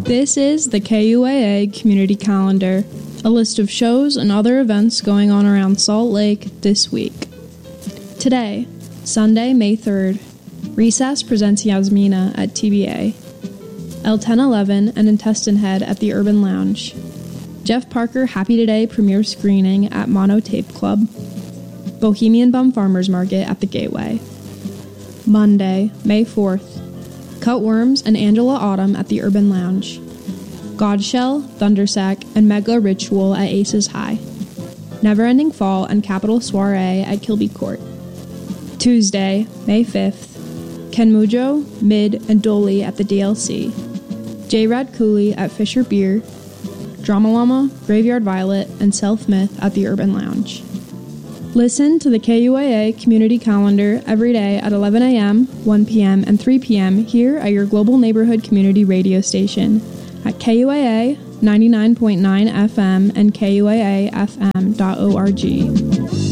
This is the KUAA Community Calendar, a list of shows and other events going on around Salt Lake this week. Today, Sunday, May 3rd, Recess presents Yasmina at TBA. L1011 and Intestine Head at the Urban Lounge. Jeff Parker Happy Today premiere screening at Mono Tape Club. Bohemian Bum Farmers Market at the Gateway. Monday, May 4th, Cutworms and Angela Autumn at the Urban Lounge. Godshell, Thundersack, and Mega Ritual at Aces High. Neverending Fall and Capital Soiree at Kilby Court. Tuesday, May 5th, Ken Mujo, Mid, and Dolly at the DLC. J-Rad Cooley at Fisher Beer. Drama Llama, Graveyard Violet, and Self Myth at the Urban Lounge. Listen to the KUAA Community Calendar every day at 11 a.m., 1 p.m., and 3 p.m. here at your Global Neighborhood Community Radio Station at KUAA 99.9 FM and KUAAFM.org.